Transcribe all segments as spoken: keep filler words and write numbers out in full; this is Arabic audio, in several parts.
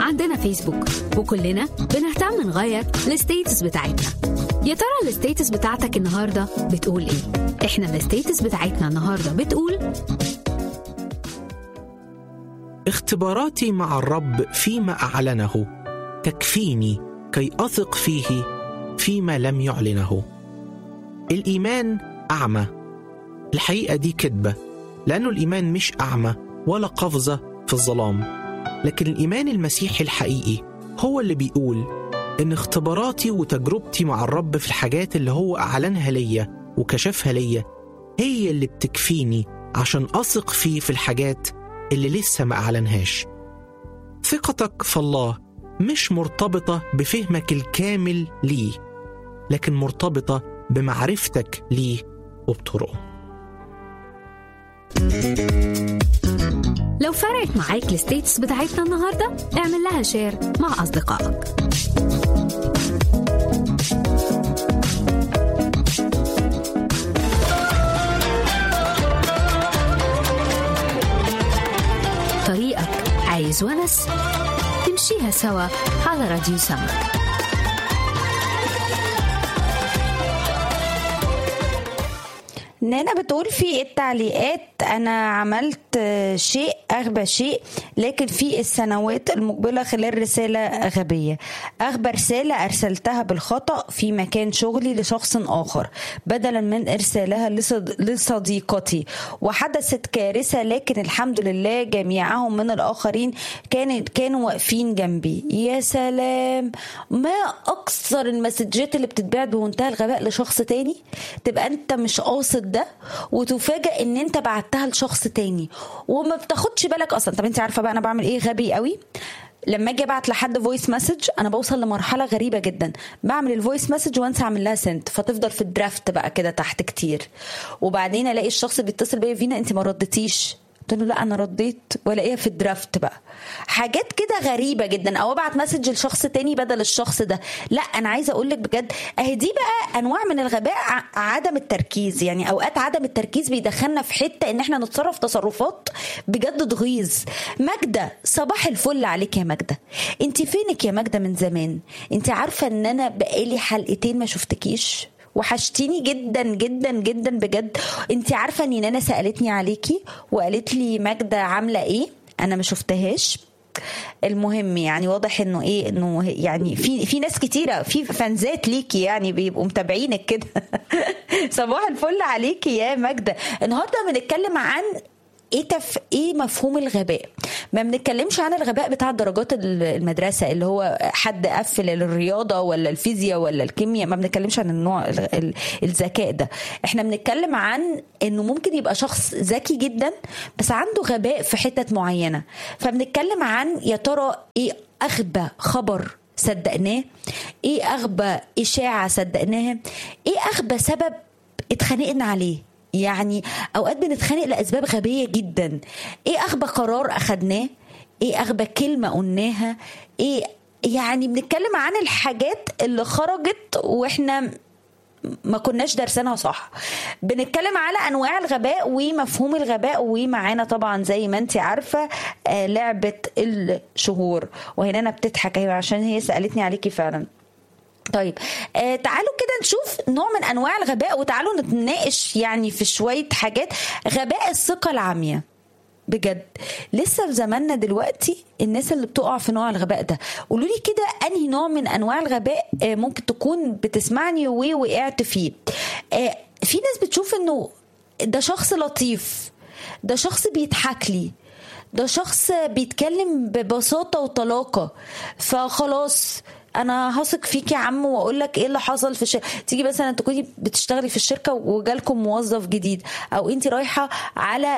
عندنا فيسبوك وكلنا بنهتم نغير الستيتس بتاعتنا. يا ترى الستيتس بتاعتك النهاردة بتقول ايه؟ احنا الستيتس بتاعتنا النهاردة بتقول: اختباراتي مع الرب فيما أعلنه تكفيني كي أثق فيه فيما لم يعلنه. الإيمان أعمى. الحقيقة دي كذبة، لأنه الإيمان مش أعمى ولا قفزة في الظلام، لكن الإيمان المسيحي الحقيقي هو اللي بيقول إن اختباراتي وتجربتي مع الرب في الحاجات اللي هو أعلنها ليا وكشفها ليا هي اللي بتكفيني عشان أثق فيه في الحاجات اللي لسه ما أعلنهاش. ثقتك في الله مش مرتبطة بفهمك الكامل ليه، لكن مرتبطة بمعرفتك ليه وبطرقه. لو فرقت معاك الستيتس بتاعتنا النهاردة، اعمل لها شير مع أصدقائك. طريقك عايز ونس؟ تمشيها سوا على راديو سما. نانا بتقول في التعليقات: أنا عملت شيء أغبى شيء، لكن في السنوات المقبلة خلال رسالة غبية. أغبى رسالة أرسلتها بالخطأ في مكان شغلي لشخص آخر بدلا من إرسالها لصديقتي، وحدثت كارثة، لكن الحمد لله جميعهم من الآخرين كانوا كانوا واقفين جنبي. يا سلام، ما أكثر المسجات اللي بتتبعت بمنتهى الغباء لشخص تاني، تبقى أنت مش قاصد ده وتفاجأ ان انت بعتها لشخص تاني وما بتاخدش بالك اصلا. طب انت عارفه بقى انا بعمل ايه غبي قوي؟ لما اجي ابعت لحد فويس مسج انا بوصل لمرحله غريبه جدا، بعمل الفويس مسج وانسى اعمل لها سنت، فتفضل في الدرافت بقى كده تحت كتير، وبعدين الاقي الشخص بيتصل بيا: فينا انت ما ردتيش. قلت له لا انا رديت، والاقيها في الدرافت بقى. حاجات كده غريبه جدا، او ابعت مسج لشخص تاني بدل الشخص ده. لا انا عايزه اقول لك بجد، اهي دي بقى انواع من الغباء، عدم التركيز. يعني اوقات عدم التركيز بيدخلنا في حته ان احنا نتصرف تصرفات بجد تغيظ. ماجده، صباح الفل عليك يا ماجده. انت فينك يا ماجده من زمان؟ انت عارفه ان انا بقالي حلقتين ما شفتكيش، وحشتيني جدا جدا جدا بجد. انتي عارفه ان انا سالتني عليكي وقالت لي ماجده عامله ايه؟ انا ما شفتهاش. المهم يعني واضح انه ايه، انه يعني في في ناس كتيره، في فانزات ليكي يعني بيبقوا متابعينك كده. صباح الفل عليكي يا ماجده. النهارده بنتكلم عن ايه تف... ايه مفهوم الغباء. ما بنتكلمش عن الغباء بتاع درجات المدرسه اللي هو حد قفل الرياضه ولا الفيزياء ولا الكيمياء، ما بنتكلمش عن النوع الذكاء ده. احنا بنتكلم عن انه ممكن يبقى شخص ذكي جدا بس عنده غباء في حتت معينه. فبنتكلم عن يا ترى ايه اغبى خبر صدقناه، ايه اغبى اشاعه صدقناها، ايه اغبى سبب اتخانقنا عليه. يعني اوقات بنتخانق لاسباب غبيه جدا. ايه اغبى قرار اخدناه، ايه اغبى كلمه قلناها، ايه يعني بنتكلم عن الحاجات اللي خرجت واحنا ما كناش دارسينها صح. بنتكلم على انواع الغباء ومفهوم الغباء، ومعانا طبعا زي ما انت عارفه آه لعبه الشهور. وهنا انا بتضحك ايوه عشان هي سالتني عليكي فعلا. طيب آه تعالوا كده نشوف نوع من انواع الغباء، وتعالوا نتناقش يعني في شويه حاجات. غباء الثقه العاميه، بجد لسه في زماننا دلوقتي الناس اللي بتقع في نوع الغباء ده. قولوا لي كده انهي نوع من انواع الغباء آه ممكن تكون بتسمعني ووقعت فيه. آه في ناس بتشوف انه ده شخص لطيف، ده شخص بيضحك لي، ده شخص بيتكلم ببساطه وطلاقه، فخلاص انا هثق فيك يا عم واقول لك ايه اللي حصل في الشركه. تيجي مثلا تكوني بتشتغلي في الشركه وجالكم موظف جديد، او انت رايحه على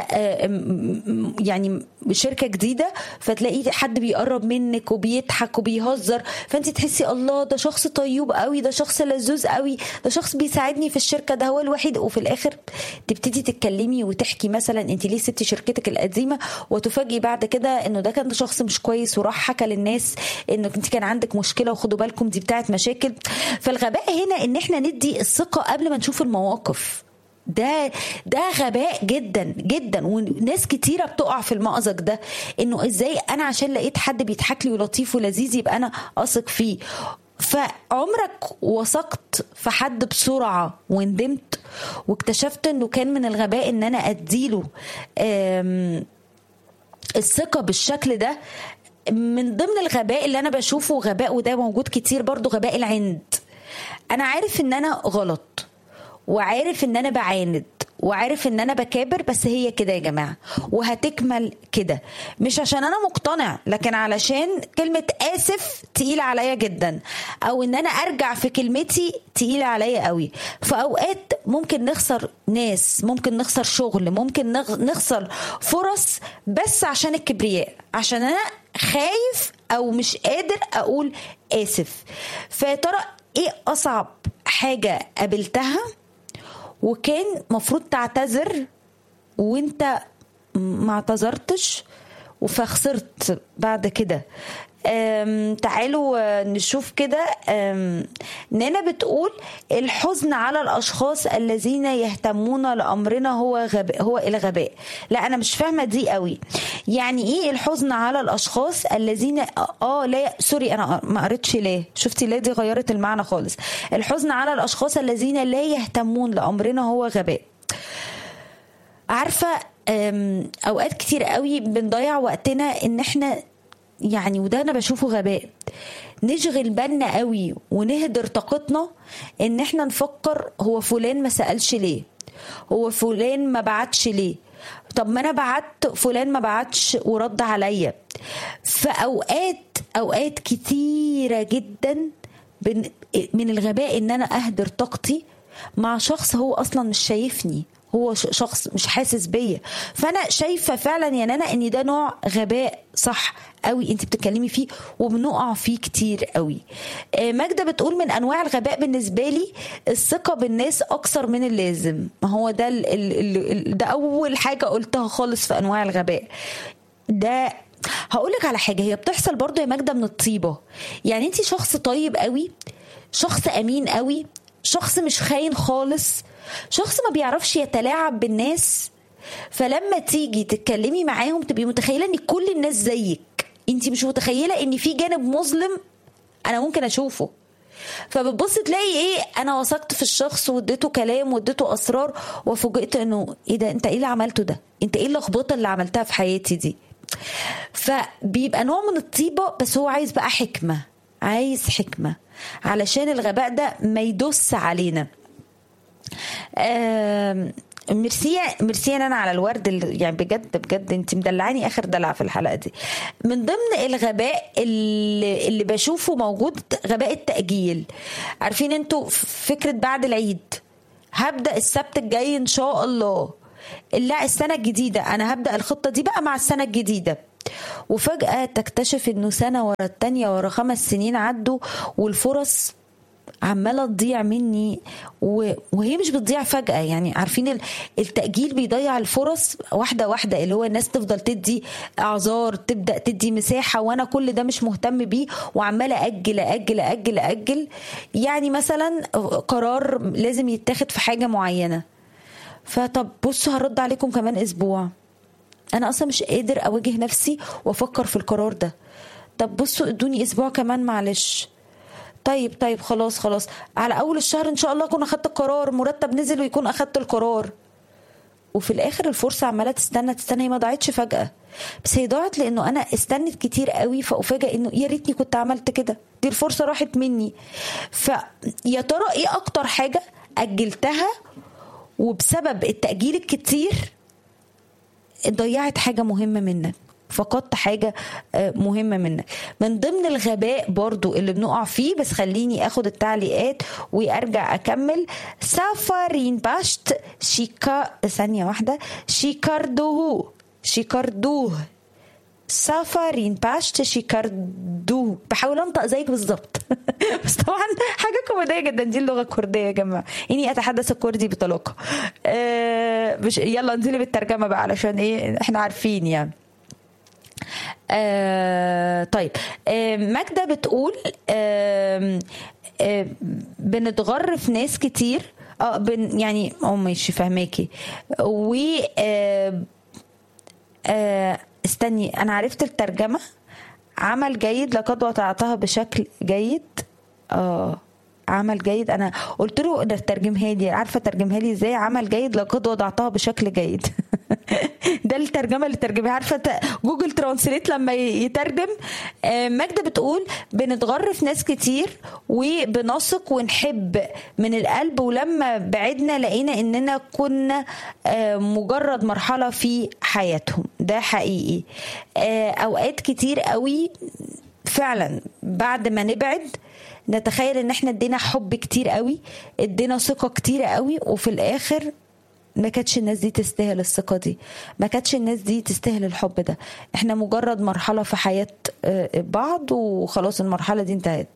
يعني شركه جديده فتلاقي حد بيقرب منك وبيضحك وبيهزر، فانت تحسي الله ده شخص طيب قوي، ده شخص لذوذ قوي، ده شخص بيساعدني في الشركه، ده هو الوحيد. وفي الاخر تبتدي تتكلمي وتحكي مثلا انت ليه سبتي شركتك القديمه، وتفاجئي بعد كده انه ده كان شخص مش كويس وراح حكى للناس انك انت كان عندك مشكله، خدوا بالكم دي بتاعت مشاكل. فالغباء هنا ان احنا ندي الثقة قبل ما نشوف المواقف. ده ده غباء جدا جدا. وناس كتيره بتقع في المأزق ده، انه ازاي انا عشان لقيت حد بيضحك لي ولطيف ولذيذ يبقى انا اثق فيه. فعمرك وثقت في حد بسرعه وندمت واكتشفت انه كان من الغباء ان انا اديله الثقه بالشكل ده؟ من ضمن الغباء اللي انا بشوفه غباء، وده موجود كتير برضو، غباء العند. انا عارف ان انا غلط، وعارف ان انا بعاند، وعارف ان انا بكابر، بس هي كده يا جماعة وهتكمل كده، مش عشان انا مقتنع، لكن علشان كلمة اسف تقيلة عليا جدا، او ان انا ارجع في كلمتي تقيلة عليا قوي. فاوقات ممكن نخسر ناس، ممكن نخسر شغل، ممكن نخسر فرص بس عشان الكبرياء، عشان انا خايف او مش قادر اقول اسف. فترى ايه اصعب حاجة قابلتها وكان مفروض تعتذر وانت ما اعتذرتش فخسرت بعد كده؟ تعالوا نشوف كده. نانا بتقول الحزن على الاشخاص الذين يهتمون لامرنا هو غباء، هو الغباء. لا انا مش فاهمه دي قوي. يعني ايه الحزن على الاشخاص الذين اه لا سوري انا ما قريتش ليه، شفتي ليه دي غيرت المعنى خالص. الحزن على الاشخاص الذين لا يهتمون لامرنا هو غباء. عارفه اوقات كتير قوي بنضيع وقتنا ان احنا يعني، وده انا بشوفه غباء، نشغل بالنا قوي ونهدر طاقتنا ان احنا نفكر هو فلان ما سألش ليه، هو فلان ما بعتش ليه، طب ما انا بعت فلان ما بعتش ورد عليا. فاوقات اوقات كتيرة جدا من الغباء ان انا اهدر طاقتي مع شخص هو اصلا مش شايفني، هو شخص مش حاسس بيا. فانا شايفه فعلا يا نانا ان ده نوع غباء صح قوي انت بتتكلمي فيه وبنقع فيه كتير قوي. ماجدة بتقول من انواع الغباء بالنسبه لي الثقه بالناس اكثر من اللازم. ما هو ده ال ال ال ده اول حاجه قلتها خالص في انواع الغباء ده. هقولك على حاجه هي بتحصل برضو يا ماجدة من الطيبه. يعني انت شخص طيب قوي، شخص امين قوي، شخص مش خاين خالص، شخص ما بيعرفش يتلاعب بالناس. فلما تيجي تتكلمي معاهم تبقي متخيلة ان كل الناس زيك، انت مش متخيلة ان في جانب مظلم انا ممكن اشوفه. فبتبص تلاقي ايه، انا وثقت في الشخص واديته كلام واديته اسرار وفوجئت انه ايه ده، انت ايه اللي عملته ده، انت ايه اللخبطه اللي عملتها في حياتي دي. فبيبقى نوع من الطيبة، بس هو عايز بقى حكمة، عايز حكمة علشان الغباء ده ما يدوس علينا. آه ميرسي ميرسي انا على الورد يعني بجد بجد انت مدلعاني اخر دلع في الحلقه دي. من ضمن الغباء اللي, اللي بشوفه موجود غباء التأجيل. عارفين انتوا فكره بعد العيد هبدأ السبت الجاي ان شاء الله، لا السنه الجديده انا هبدأ الخطه دي بقى مع السنه الجديده، وفجأة تكتشف انه سنه ورا التانية ورا خمس سنين عدوا والفرص عمالة تضيع مني. وهي مش بتضيع فجأة، يعني عارفين التأجيل بيضيع الفرص واحدة واحدة، اللي هو الناس تفضل تدي اعذار، تبدأ تدي مساحة، وانا كل ده مش مهتم بيه وعمالة أجل أجل أجل أجل. يعني مثلا قرار لازم يتاخد في حاجة معينة، فطب بصوا هرد عليكم كمان اسبوع، انا اصلا مش قادر اواجه نفسي وافكر في القرار ده، طب بصوا ادوني اسبوع كمان معلش، طيب طيب خلاص خلاص على اول الشهر ان شاء الله اكون اخدت القرار، مرتب نزل ويكون اخدت القرار. وفي الاخر الفرصه عماله تستنى تستنى، هي ما ضاعتش فجاه، بس هي ضاعت لانه انا استنيت كتير قوي، فافاجئ انه يا ريتني كنت عملت كده، دي الفرصه راحت مني. فيا ترى ايه اكتر حاجه اجلتها وبسبب التاجيل الكتير ضيعت حاجه مهمه منك، فقدت حاجة مهمة منك؟ من ضمن الغباء برضو اللي بنقع فيه، بس خليني اخد التعليقات وارجع اكمل. سافارين باشت شيكا ثانية واحدة شيكاردوه شيكاردوه سافارين باشت شيكاردوه، بحاول انطق زيك بالظبط بس طبعا حاجة كوميدية جدا، دي اللغة الكردية يا جماعة، اني اتحدث الكردي بطلاقة. أه مش يلا انزلي بالترجمة بقى علشان ايه احنا عارفين يعني. آه طيب آه ماجدة بتقول آه آه بنتغر في ناس كتير اه بن يعني اه ماشي فهماكي. و آه آه استني انا عرفت الترجمة. عمل جيد لقد وضعتها بشكل جيد. اه عمل جيد انا قلت له ده ترجمها لي، عارفه ترجمها لي ازاي؟ عمل جيد لقد وضعتها بشكل جيد. ده الترجمه اللي ترجمها. عارفه جوجل ترانسليت لما يترجم. ماجدة بتقول بنتغر في ناس كتير وبنثق ونحب من القلب، ولما بعدنا لقينا اننا كنا مجرد مرحله في حياتهم. ده حقيقي. اوقات كتير قوي فعلا بعد ما نبعد نتخيل ان احنا ادينا حب كتير قوي، ادينا ثقة كتير قوي، وفي الاخر ما كانتش الناس دي تستاهل الثقة دي، ما كانتش الناس دي تستاهل الحب ده. احنا مجرد مرحلة في حياة بعض وخلاص المرحلة دي انتهت.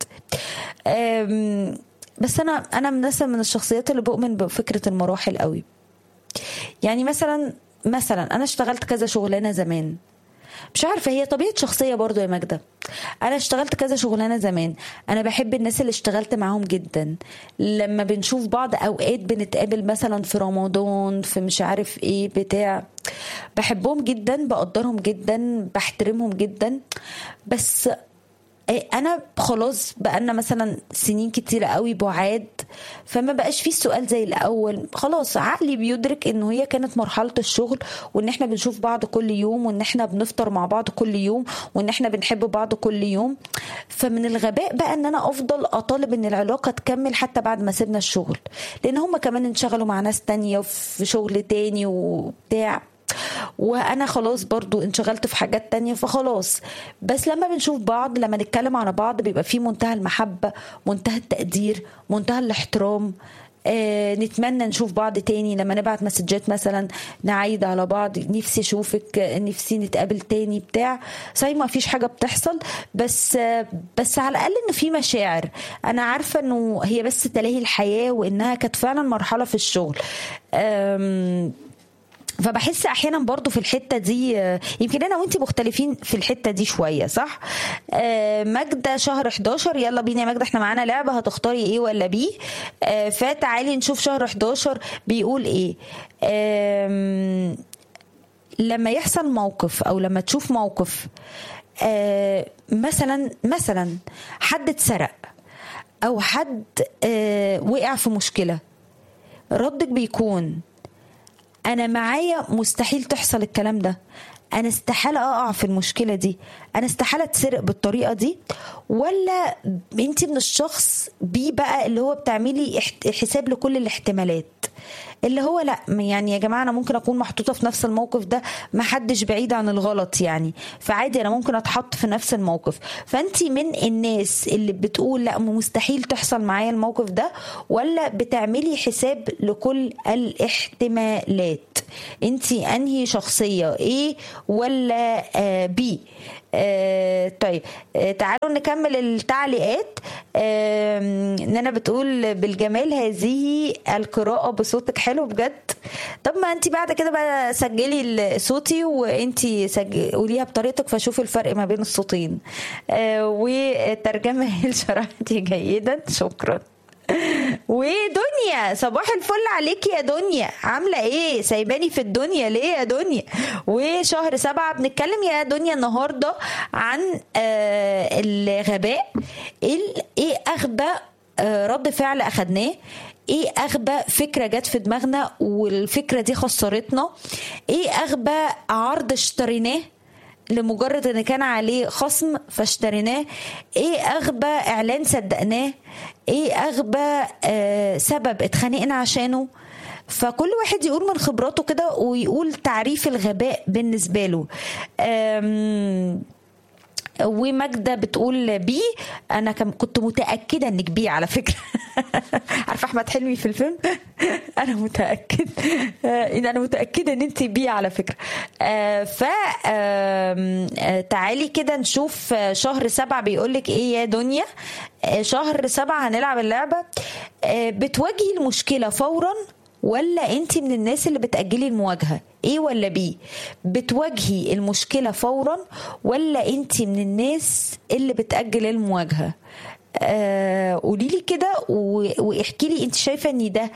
بس انا انا مثلا من الشخصيات اللي بؤمن بفكرة المراحل قوي. يعني مثلا مثلا انا اشتغلت كذا شغلانة زمان، مش عارفة هي طبيعة شخصية برضو يا ماجدة. أنا اشتغلت كذا شغلانة زمان، أنا بحب الناس اللي اشتغلت معاهم جدا. لما بنشوف بعض أوقات بنتقابل مثلا في رمضان في مش عارف ايه بتاع، بحبهم جدا، بقدرهم جدا، بحترمهم جدا. بس انا خلاص بقالنا مثلا سنين كتيرة قوي بعاد، فما بقاش فيه السؤال زي الاول. خلاص عقلي بيدرك انه هي كانت مرحلة الشغل، وان احنا بنشوف بعض كل يوم، وان احنا بنفطر مع بعض كل يوم، وان احنا بنحب بعض كل يوم. فمن الغباء بقى ان انا افضل اطالب ان العلاقة تكمل حتى بعد ما سيبنا الشغل، لان هم كمان انشغلوا مع ناس تانية وفي شغل تاني وبتاع، وانا خلاص برضو انشغلت في حاجات تانية فخلاص. بس لما بنشوف بعض، لما نتكلم على بعض، بيبقى فيه منتهى المحبة، منتهى التقدير، منتهى الاحترام. آه نتمنى نشوف بعض تاني. لما نبعت مسجات مثلا نعيد على بعض، نفسي اشوفك، نفسي نتقابل تاني بتاع. صحيح ما فيش حاجة بتحصل، بس آه بس على الاقل انه في مشاعر. انا عارفة انه هي بس تلاهي الحياة، وانها كانت فعلا مرحلة في الشغل. آم فبحس احيانا برضو في الحته دي، يمكن انا وانتي مختلفين في الحته دي شويه، صح؟ آه ماجدة شهر حداشر، يلا بينا يا ماجدة، احنا معانا لعبه، هتختاري ايه ولا بي؟ آه فتعالي نشوف شهر حداشر بيقول ايه. آه لما يحصل موقف او لما تشوف موقف، آه مثلا مثلا حد اتسرق او حد آه وقع في مشكله، ردك بيكون أنا معايا مستحيل تحصل الكلام ده، أنا استحالة أقع في المشكلة دي، أنا استحالة تسرق بالطريقة دي؟ ولا أنت من الشخص بي بقى اللي هو بتعملي حساب لكل الاحتمالات، اللي هو لا يعني يا جماعة أنا ممكن أكون محطوطة في نفس الموقف ده، ما حدش بعيد عن الغلط يعني، فعادي أنا ممكن أتحط في نفس الموقف. فأنت من الناس اللي بتقول لا مستحيل تحصل معايا الموقف ده، ولا بتعملي حساب لكل الاحتمالات؟ أنت أنهي شخصية، إيه ولا آه بي؟ آه طيب آه تعالوا نكمل التعليقات. آه نانا بتقول بالجمال هذه القراءة بصوتك حلو بجد. طب ما انت بعد كده بقى سجلي صوتي وانت سجل قوليها بطريقتك فشوفي الفرق ما بين الصوتين. آه وترجمة شرحتي جيدا، شكرا. ودنيا صباح الفل عليكي يا دنيا، عامله ايه؟ سايباني في الدنيا ليه يا دنيا؟ وشهر سبعة بنتكلم يا دنيا النهارده عن آه الغباء. ايه اغبى آه رد فعل اخدناه؟ ايه اغبى فكره جت في دماغنا والفكره دي خسرتنا؟ ايه اغبى عرض اشتريناه لمجرد ان كان عليه خصم فاشتريناه؟ ايه اغبى اعلان صدقناه؟ ايه اغبى آه سبب اتخانقنا عشانه؟ فكل واحد يقول من خبراته كده ويقول تعريف الغباء بالنسبه له. وماجدة بتقول بي، انا كنت متاكده انك بي على فكره. عارفه احمد حلمي في الفيلم؟ انا متاكد ان انا متاكده ان انت بي على فكره. ف تعالي كده نشوف شهر سبعة بيقولك ايه يا دنيا. شهر سبعة هنلعب اللعبه بتواجهي المشكله فورا، ولا انت من الناس اللي بتأجلي المواجهة؟ ايه ولا بي؟ بتواجهي المشكلة فورا، ولا انت من الناس اللي بتأجل المواجهة؟ آه قولي لي كده واحكي لي انت شايفة ان ده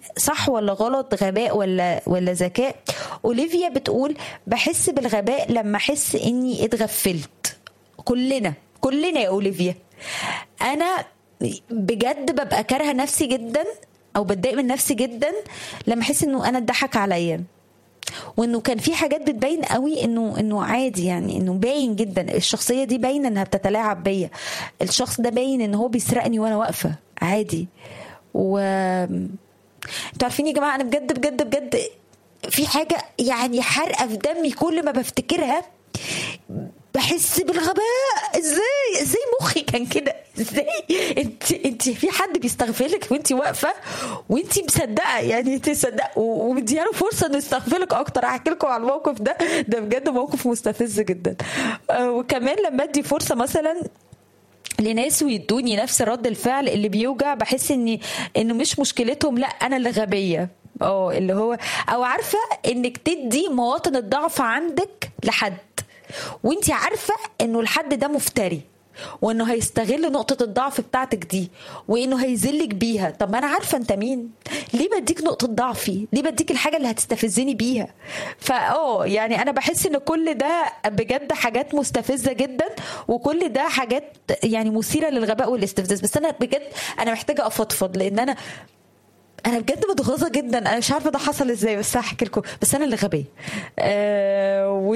صح ولا غلط، غباء ولا ولا ذكاء؟ اوليفيا بتقول بحس بالغباء لما احس اني اتغفلت. كلنا كلنا يا اوليفيا. انا بجد ببقى كارهه نفسي جدا او بتضايق من نفسي جدا لما احس انه انا اتضحك عليا، وانه كان في حاجات بتبين قوي انه انه عادي، يعني انه باين جدا الشخصيه دي باينه انها بتتلاعب بيا، الشخص ده باين ان هو بيسرقني وانا واقفه عادي. و انتوا عارفين يا جماعه انا بجد بجد بجد في حاجه يعني حرقه في دمي كل ما بفتكرها، بحس بالغباء. ازاي ازاي مخي كان كده؟ ازاي انت انت في حد بيستغفلك وانت واقفه وانت مصدقه، يعني انت مصدقه ومديها له فرصه انه يستغفلك اكتر. هحكي لكم على الموقف ده، ده بجد موقف مستفز جدا. آه وكمان لما ادي فرصه مثلا لناس ويدوني نفس رد الفعل اللي بيوجع، بحس اني انه مش مشكلتهم، لا انا اللي غبيه. اه اللي هو او عارفه انك تدي مواطن الضعف عندك لحد وانت عارفه انه الحد ده مفتري وانه هيستغل نقطه الضعف بتاعتك دي وانه هيذلك بيها. طب ما انا عارفه انت مين، ليه بديك نقطه ضعفي؟ ليه بديك الحاجه اللي هتستفزني بيها؟ فاه يعني انا بحس ان كل ده بجد حاجات مستفزه جدا، وكل ده حاجات يعني مثيره للغباء والاستفزاز. بس انا بجد انا محتاجه افضفض، لان انا انا بجد متغاظه جدا. انا مش عارفه ده حصل ازاي، بس هحكي لكم. بس انا اللي غبيه. آه و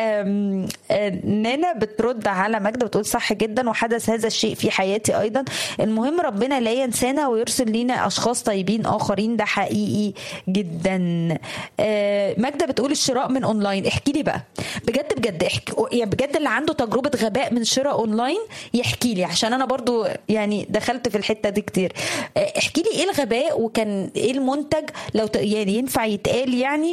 نانا بترد على ماجدة بتقول صح جدا، وحدث هذا الشيء في حياتي ايضا. المهم ربنا لا ينسانا ويرسل لينا اشخاص طيبين اخرين، ده حقيقي جدا. آه ماجدة بتقول الشراء من اونلاين. احكي لي بقى بجد بجد احكي يعني بجد اللي عنده تجربه غباء من شراء اونلاين يحكي لي، عشان انا برضو يعني دخلت في الحته دي كتير. آه احكي لي ايه الغباء، وكان ايه المنتج لو يعني ينفع يتقال يعني،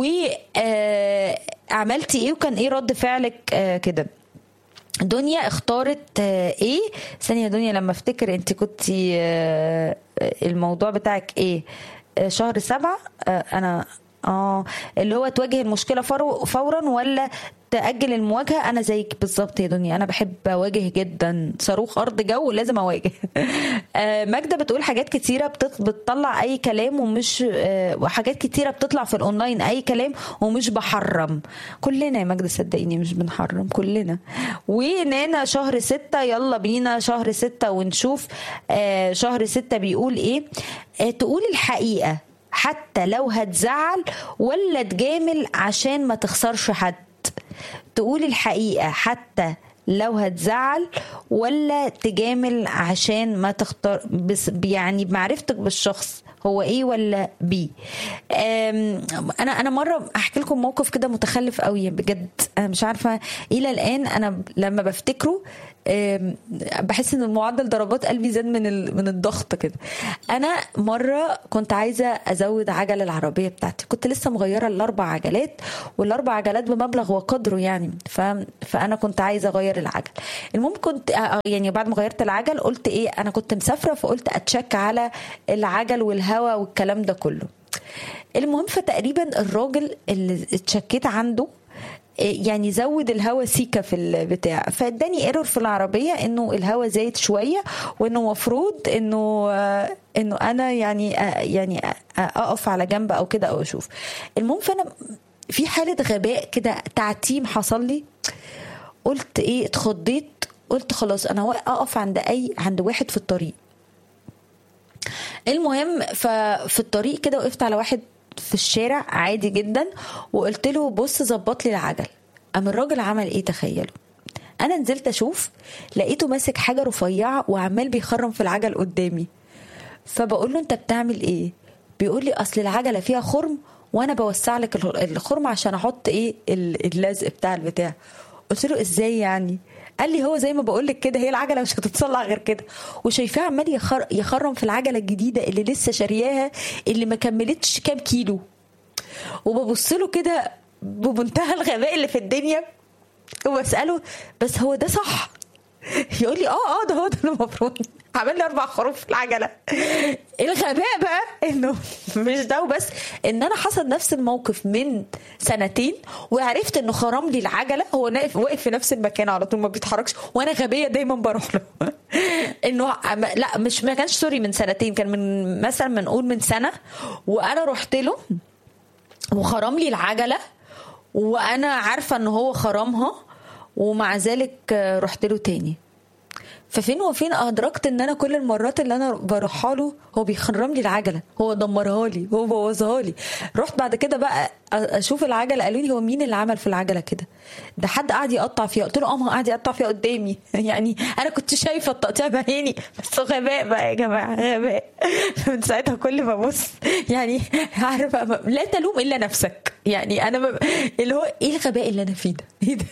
وعملتي ايه وكان ايه رد فعلك كده. دنيا اختارت ايه؟ ثانية دنيا لما افتكر انت كنتي الموضوع بتاعك ايه؟ شهر سبعة. انا اه اللي هو تواجه المشكلة فورا ولا تأجل المواجهة. أنا زيك بالظبط يا دنيا، أنا بحب أواجه جدا، صاروخ أرض جو لازم أواجه. ماجدة بتقول حاجات كتيرة بتطلع أي كلام ومش وحاجات كتيرة بتطلع في الأونلاين أي كلام ومش بحرم. كلنا يا ماجدة صدقيني مش بنحرم كلنا. ونانا شهر ستة، يلا بينا شهر ستة ونشوف شهر ستة بيقول إيه. تقول الحقيقة حتى لو هتزعل ولا تجامل عشان ما تخسرش حد. تقول الحقيقة حتى لو هتزعل ولا تجامل عشان ما تختار، بس يعني بمعرفتك بالشخص هو ايه ولا بي. انا انا مره احكي لكم موقف كده متخلف قوي بجد، انا مش عارفه الى الان انا لما بفتكره بحس ان المعدل ضربات قلبي زاد من من الضغط كده. انا مره كنت عايزه ازود عجل العربيه بتاعتي، كنت لسه مغيره الاربع عجلات، والاربع عجلات بمبلغ وقدره يعني، ف... فانا كنت عايزه اغير العجل. المهم كنت يعني بعد ما غيرت العجل قلت ايه، انا كنت مسافره فقلت اتشك على العجل والهواء والكلام ده كله. المهم فتقريبا الراجل اللي اتشكيت عنده يعني زود الهواء سيكا في البتاع، فاداني ايرور في العربيه انه الهواء زايد شويه، وانه مفروض انه انه انا يعني يعني اقف على جنب او كده او اشوف. المهم فانا في حاله غباء كده تعتيم حصل لي، قلت ايه اتخضيت، قلت خلاص انا اقف عند اي عند واحد في الطريق. المهم ففي الطريق كده وقفت على واحد في الشارع عادي جدا، وقلت له بص زبط لي العجل. قام الراجل عمل ايه تخيلوا؟ انا نزلت اشوف لقيته ماسك حاجه رفيعه وعمال بيخرم في العجل قدامي. فبقول له انت بتعمل ايه؟ بيقول لي اصل العجله فيها خرم وانا بوسع لك الخرم عشان احط ايه اللزق بتاع البتاع. قلت له ازاي يعني؟ قال لي هو زي ما بقول لك كده، هي العجله مش هتتصلح غير كده. وشايفاه عمال يخر... يخرم في العجله الجديده اللي لسه شارياها اللي ما كملتش كام كيلو، وببص له كده بمنتهى الغباء اللي في الدنيا وبساله بس هو ده صح؟ يقول لي اه اه ده هو ده المفروض. عمل لي اربع خروف في العجله. الغباء بقى انه مش ده وبس، ان انا حصل نفس الموقف من سنتين وعرفت انه خرم لي العجله، هو واقف في نفس المكان على طول ما بيتحركش، وانا غبيه دايما بروح له. انه لا مش ما كانش سوري من سنتين، كان من مثلا بنقول من سنه، وانا رحت له وخرم لي العجله وانا عارفه ان هو خرمها، ومع ذلك رحت له تاني. ففين وفين ادركت ان انا كل المرات اللي انا بروحها له هو بيخرم لي العجله، هو دمرها لي، هو بوظها لي. رحت بعد كده بقى اشوف العجله، قالوا لي هو مين اللي عمل في العجله كده؟ ده حد قاعد يقطع فيها. قلت له اه ما قاعد يقطع فيها قدامي يعني انا كنت شايفه التقطيع بعيني، بس غباء بقى يا جماعه، غباء. من ساعتها كل ما ابص يعني عارفه لا تلوم الا نفسك، يعني انا ب... اللي هو ايه الغباء اللي انا فيه ده؟ ايه ده؟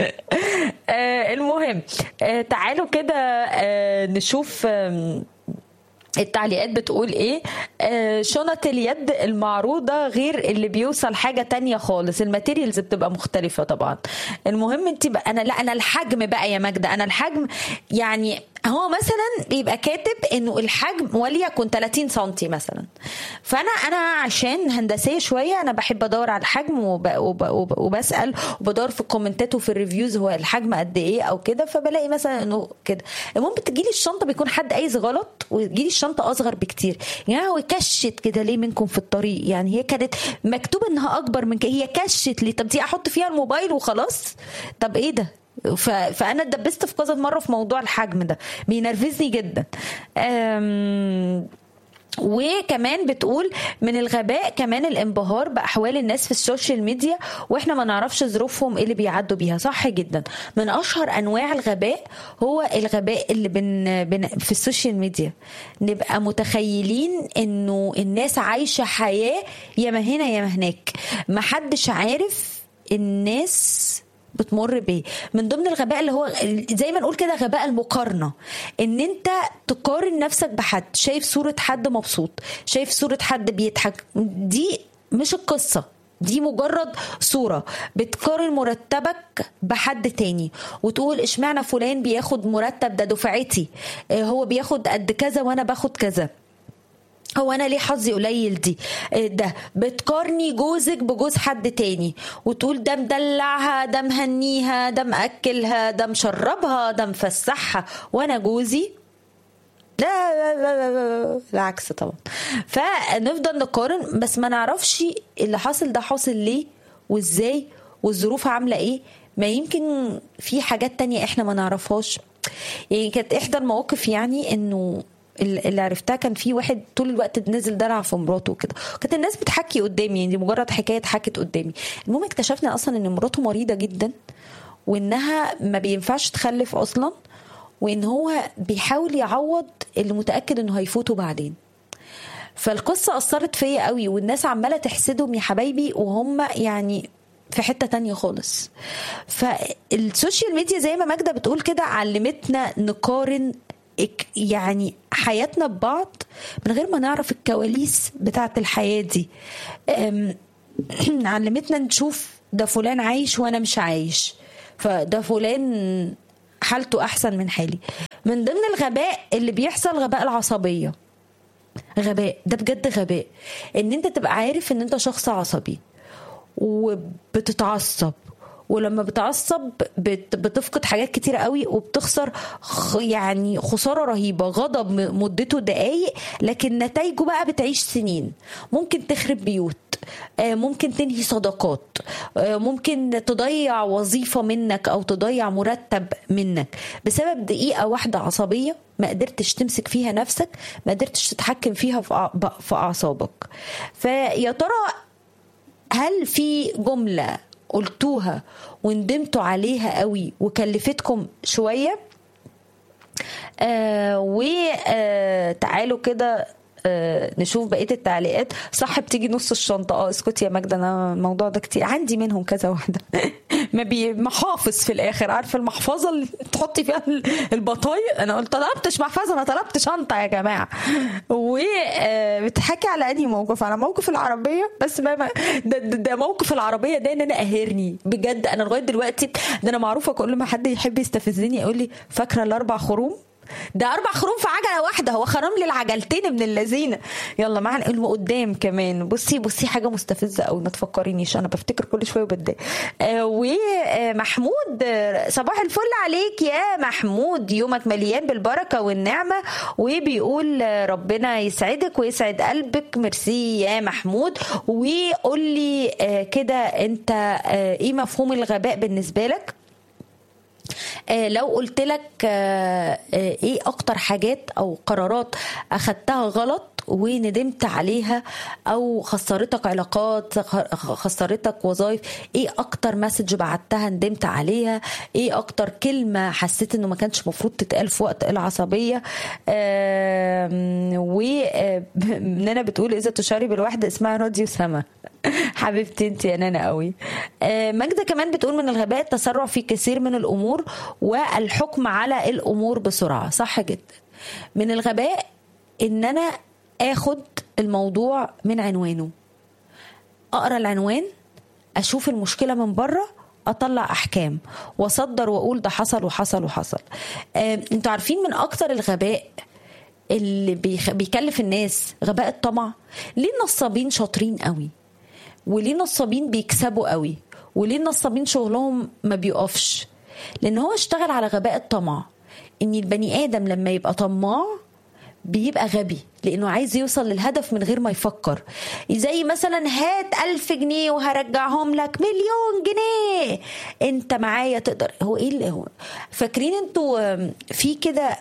آه المهم آه تعالوا كده آه نشوف آه التعليقات بتقول ايه. آه شنط اليد المعروضة غير اللي بيوصل حاجة تانية خالص، الماتيريالز بتبقى مختلفة طبعا. المهم انت بقى انا لا انا الحجم بقى يا ماجدة، انا الحجم يعني هو مثلا يبقى كاتب انه الحجم وليكن ثلاثين سنتي مثلا، فانا انا عشان هندسيه شويه انا بحب ادور على الحجم وب... وب... وب... وبسال وبدور في الكومنتات وفي الريفيوز هو الحجم قد ايه او كده، فبلاقي مثلا انه كده. المهم بتجيلي الشنطه بيكون حد قايس غلط وتجيلي الشنطه اصغر بكتير، يعني هو كشت كده ليه منكم في الطريق؟ يعني هي كانت مكتوب انها اكبر من كده، هي كشت ليه؟ طب دي احط فيها الموبايل وخلاص؟ طب ايه ده؟ فانا اتدبست في كذا مره في موضوع الحجم ده، بينرفزني جدا. أم وكمان بتقول من الغباء كمان الانبهار بأحوال الناس في السوشيال ميديا واحنا ما نعرفش ظروفهم اللي بيعدوا بيها. صح جدا، من اشهر انواع الغباء هو الغباء اللي بن بن في السوشيال ميديا، نبقى متخيلين انه الناس عايشة حياة يا ما هنا يا ما هناك، ما حدش عارف الناس بتمر بيه. من ضمن الغباء اللي هو زي ما نقول كده غباء المقارنة، ان انت تقارن نفسك بحد، شايف صورة حد مبسوط، شايف صورة حد بيضحك، دي مش القصة، دي مجرد صورة. بتقارن مرتبك بحد تاني وتقول اشمعنى فلان بياخد مرتب ده دفعتي، هو بياخد قد كذا وانا باخد كذا، هو انا ليه حظي قليل دي ده. بتقارني جوزك بجوز حد تاني وتقول ده مدلعها، ده مهنيها، ده مأكلها، ده مشربها، ده مفسحها، وانا جوزي لا لا لا لا العكس طبعا. فنفضل نقارن بس ما نعرفش اللي حاصل ده حاصل ليه وازاي والظروف عامله ايه. ما يمكن في حاجات تانية احنا ما نعرفهاش. يعني كانت احدى المواقف يعني انه اللي عرفتها كان في واحد طول الوقت نزل دلع في مراته وكده، كانت الناس بتحكي قدامي، يعني دي مجرد حكايه اتحكت قدامي. المهم اكتشفنا اصلا ان مراته مريضه جدا وانها ما بينفعش تخلف اصلا، وان هو بيحاول يعوض اللي متاكد انه هيفوته بعدين. فالقصه اثرت فيا قوي، والناس عماله تحسدهم يا حبايبي وهم يعني في حته تانية خالص. فالسوشيال ميديا زي ما ماجدة بتقول كده علمتنا نقارن يعني حياتنا ببعض من غير ما نعرف الكواليس بتاعت الحياة دي. علمتنا نشوف ده فلان عايش وانا مش عايش، فده فلان حالته احسن من حالي. من ضمن الغباء اللي بيحصل غباء العصبية. غباء ده بجد غباء، ان انت تبقى عارف ان انت شخص عصبي وبتتعصب، ولما بتعصب بتفقد حاجات كتيرة قوي وبتخسر يعني خسارة رهيبة. غضب مدته دقايق لكن نتائجه بقى بتعيش سنين. ممكن تخرب بيوت، ممكن تنهي صداقات، ممكن تضيع وظيفة منك أو تضيع مرتب منك بسبب دقيقة واحدة عصبية ما قدرتش تمسك فيها نفسك، ما قدرتش تتحكم فيها في أعصابك. فيا ترى هل في جملة قلتوها وندمتوا عليها قوي وكلفتكم شوية؟ آه وتعالوا كده آه نشوف بقية التعليقات. صح بتيجي نص الشنطة. اه اسكت يا ماجدة، انا الموضوع ده كتير عندي منهم كذا واحدة. ما بي محافظ في الاخر، عارفه المحفظه اللي تحطي فيها البطايق؟ انا قلت طلبتش محفظه، انا طلبت شنطه يا جماعه. وبتحكي على انهي موقف؟ على موقف العربيه. بس ما ده, ده موقف العربيه ده ان انا قاهرني بجد. انا لغايه دلوقتي ده انا معروفه كل ما حد يحب يستفزني يقول لي فاكره الاربع خروم ده اربع خروم في عجله واحده، هو خرم لي العجلتين من اللذينه. يلا معنا اللي قدام كمان. بصي بصي حاجه مستفزه قوي، ما تفكرينيش، انا بفتكر كل شويه وبتضايق. آه ومحمود، صباح الفل عليك يا محمود، يومك مليان بالبركه والنعمه، وبيقول ربنا يسعدك ويسعد قلبك. ميرسي يا محمود. وقول لي آه كده انت آه ايه مفهوم الغباء بالنسبه لك؟ آه لو قلت لك آه آه ايه اكتر حاجات او قرارات اخدتها غلط وندمت عليها، او خسرتك علاقات، خسرتك وظائف، ايه اكتر مسج بعتها ندمت عليها، ايه اكتر كلمة حسيت انه ما كانش مفروض تتقال في وقت العصبية. ونانا بتقول اذا تشعري بالوحدة اسمها راديو سما. حبيبتي انت يا نانا قوي. ماجدة كمان بتقول من الغباء التسرع في كثير من الامور والحكم على الامور بسرعة. صح جدا. من الغباء ان انا اخد الموضوع من عنوانه، اقرا العنوان، اشوف المشكله من بره، اطلع احكام واصدر واقول ده حصل وحصل وحصل. آه، انتوا عارفين من اكتر الغباء اللي بيخ... بيكلف الناس غباء الطمع. ليه النصابين شاطرين قوي؟ وليه النصابين بيكسبوا قوي؟ وليه النصابين شغلهم ما بيقفش؟ لان هو اشتغل على غباء الطمع. ان البني ادم لما يبقى طماع بيبقى غبي، لانه عايز يوصل للهدف من غير ما يفكر. زي مثلا هات ألف جنيه وهرجعهم لك مليون جنيه، انت معايا تقدر. هو ايه اللي هو فاكرين انتوا في كده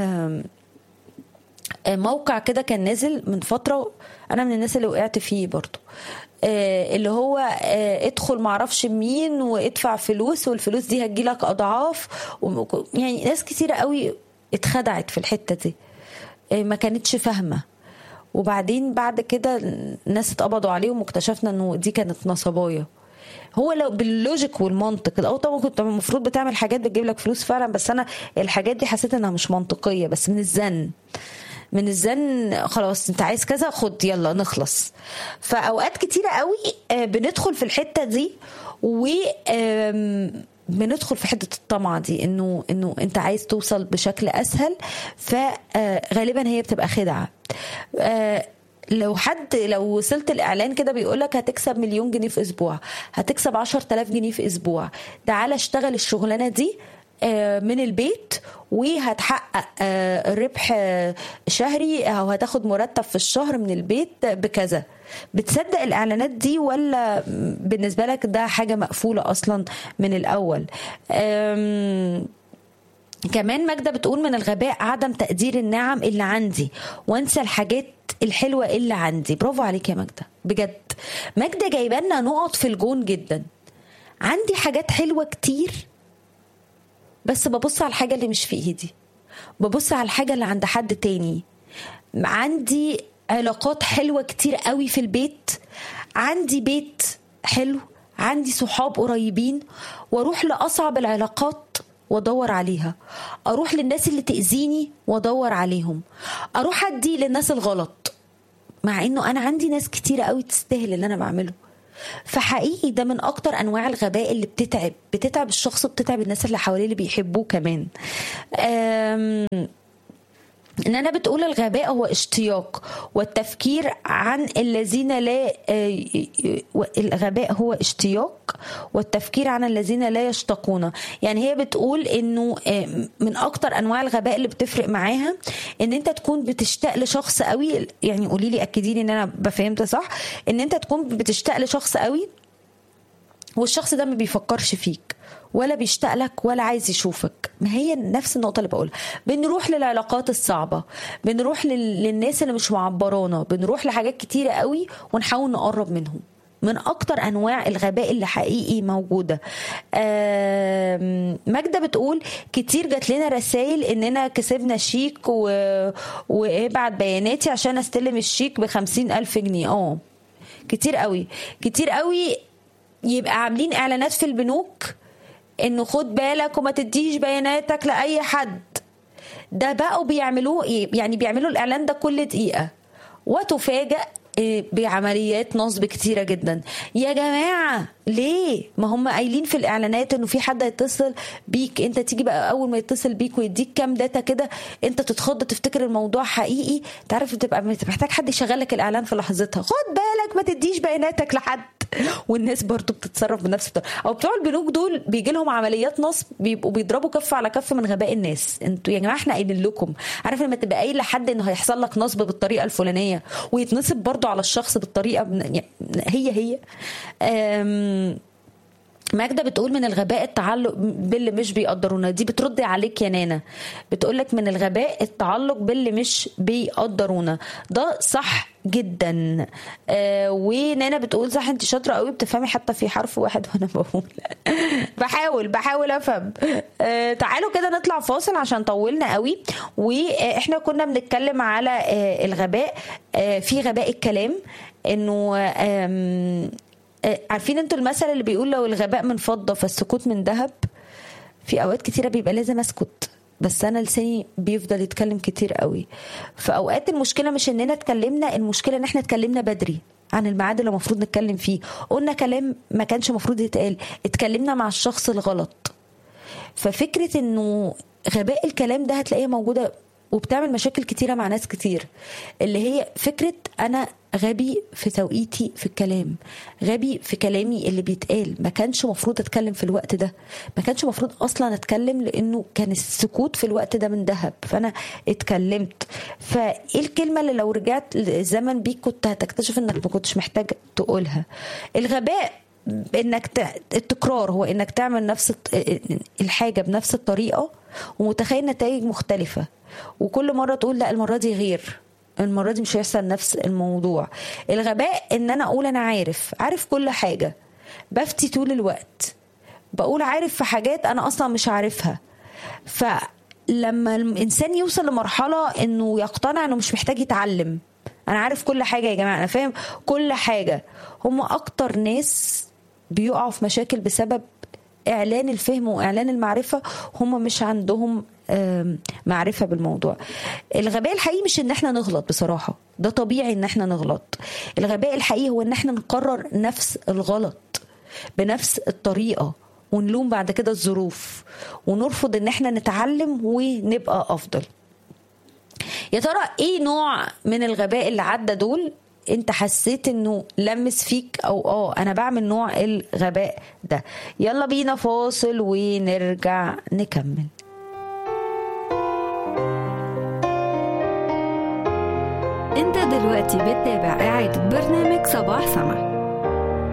موقع كده كان نازل من فترة، انا من الناس اللي وقعت فيه برضو، اللي هو ادخل معرفش مين وادفع فلوس والفلوس دي هتجيلك اضعاف. يعني ناس كتيرة قوي اتخدعت في الحتة دي، ما كانتش فاهمة. وبعدين بعد كده الناس اتقبضوا عليهم واكتشفنا انه دي كانت نصبايا. هو لو باللوجيك والمنطق الاول طبعا كنت المفروض بتعمل حاجات بتجيب لك فلوس فعلا، بس انا الحاجات دي حسيت انها مش منطقية. بس من الزن من الزن خلاص انت عايز كذا خد يلا نخلص. فاوقات كتيرة قوي بندخل في الحتة دي و بندخل في حته الطمع دي، انه انه انت عايز توصل بشكل اسهل، فغالبا هي بتبقى خدعه. لو حد لو وصلت الاعلان كده بيقولك هتكسب مليون جنيه في اسبوع، هتكسب عشرة آلاف جنيه في اسبوع، تعالى اشتغل الشغلانه دي من البيت وهتحقق ربح شهري او هتاخد مرتب في الشهر من البيت بكذا. بتصدق الاعلانات دي ولا بالنسبه لك ده حاجه مقفوله اصلا من الاول؟ كمان ماجدة بتقول من الغباء عدم تقدير النعم اللي عندي وانسى الحاجات الحلوه اللي عندي. برافو عليك يا ماجدة بجد. ماجدة جايبه لنا نقط في الجون جدا. عندي حاجات حلوه كتير بس ببص على الحاجة اللي مش في ايدي، ببص على الحاجة اللي عند حد تاني. عندي علاقات حلوة كتير قوي في البيت، عندي بيت حلو، عندي صحاب قريبين، واروح لأصعب العلاقات وادور عليها، اروح للناس اللي تأذيني وادور عليهم، اروح ادي للناس الغلط، مع انه انا عندي ناس كتير قوي تستاهل اللي انا بعمله. فحقيقي ده من اكتر انواع الغباء اللي بتتعب بتتعب الشخص، بتتعب الناس اللي حواليه اللي بيحبوه كمان. ان انا بتقول الغباء هو اشتياق والتفكير عن الذين لا الغباء هو اشتياق والتفكير عن الذين لا يشتقون. يعني هي بتقول انه من اكتر انواع الغباء اللي بتفرق معاها ان انت تكون بتشتاق لشخص قوي. يعني قولي لي اكدي لي ان انا بفهمت صح، ان انت تكون بتشتاق لشخص قوي والشخص ده ما بيفكرش فيك ولا بيشتاق لك ولا عايز يشوفك. ما هي نفس النقطة اللي بقولها. بنروح للعلاقات الصعبة، بنروح للناس اللي مش معبرانا، بنروح لحاجات كتيرة قوي ونحاول نقرب منهم. من اكتر انواع الغباء اللي حقيقي موجودة. ماجدة بتقول كتير جات لنا رسائل اننا كسبنا شيك وابعت بياناتي عشان استلم الشيك بخمسين الف جنيه. اه كتير قوي كتير قوي. يبقى عاملين اعلانات في البنوك انه خد بالك وما تديش بياناتك لاي حد. ده بقوا بيعملوه ايه؟ يعني بيعملوا الاعلان ده كل دقيقة، وتفاجأ بعمليات نصب كتيرة جدا. يا جماعة ليه؟ ما هم قايلين في الإعلانات إنه في حد يتصل بيك، أنت تيجي بقى أول ما يتصل بيك ويديك كام داتا كده أنت تتخض تفتكر الموضوع حقيقي. تعرف تبقى محتاج حد يشغلك الإعلان في لحظتها. خد بالك ما تديش بياناتك لحد. والناس برضو بتتصرف بنفس الطريقة. أو بتوع البنوك دول بيجي لهم عمليات نصب بيبقوا بيضربوا كف على كف من غباء الناس. انتوا يا جماعة احنا قايلين لكم. عارف لما تبقى قايل لحد انه هيحصل لك نصب بالطريقة الفلانية ويتنصب برضو على الشخص بالطريقة هي هي. أم ماجدة بتقول من الغباء التعلق باللي مش بيقدرونا. دي بترد عليك يا نانا، بتقولك من الغباء التعلق باللي مش بيقدرونا. ده صح جدا. آه ونانا بتقول صح انت شاطرة قوي بتفهمي حتى في حرف واحد وانا بقول بحاول بحاول افهم. آه تعالوا كده نطلع فاصل عشان طولنا قوي. واحنا كنا بنتكلم على آه الغباء. آه في غباء الكلام انه آه عارفين انتوا المثل اللي بيقول لو الغباء من فضة فالسكوت من ذهب. في اوقات كتيرة بيبقى لازم اسكت بس انا لساني بيفضل يتكلم كتير قوي. في اوقات المشكلة مش اننا اتكلمنا، المشكلة ان احنا اتكلمنا بدري عن الميعاد اللي المفروض نتكلم فيه، قلنا كلام ما كانش مفروض يتقال، اتكلمنا مع الشخص الغلط. ففكرة انه غباء الكلام ده هتلاقيها موجودة وبتعمل مشاكل كتيرة مع ناس كتير، اللي هي فكرة أنا غبي في توقيتي في الكلام، غبي في كلامي اللي بيتقال. ما كانش مفروض أتكلم في الوقت ده، ما كانش مفروض أصلا أتكلم لأنه كان السكوت في الوقت ده من ذهب فأنا اتكلمت. فإيه الكلمة اللي لو رجعت الزمن بيك كنت هتكتشف إنك ما كنتش محتاج تقولها؟ الغباء انك التكرار هو انك تعمل نفس الحاجة بنفس الطريقة ومتخيل نتائج مختلفة، وكل مرة تقول لا المرة دي غير، المرة دي مش هيحصل نفس الموضوع. الغباء ان انا اقول انا عارف عارف كل حاجة، بفتي طول الوقت، بقول عارف في حاجات انا اصلا مش عارفها. فلما الانسان يوصل لمرحلة انه يقتنع انه مش محتاج يتعلم، انا عارف كل حاجة يا جماعة، انا فاهم كل حاجة، هم اكتر ناس بيقعوا في مشاكل بسبب اعلان الفهم واعلان المعرفة. هم مش عندهم معرفة بالموضوع. الغباء الحقيقي مش ان احنا نغلط، بصراحة ده طبيعي ان احنا نغلط. الغباء الحقيقي هو ان احنا نقرر نفس الغلط بنفس الطريقة ونلوم بعد كده الظروف ونرفض ان احنا نتعلم ونبقى افضل. يا ترى ايه نوع من الغباء اللي عدى دول انت حسيت انه لمس فيك او اه انا بعمل نوع الغباء ده؟ يلا بينا فاصل ونرجع نكمل. انت دلوقتي بتتابع إعادة برنامج صباح سما.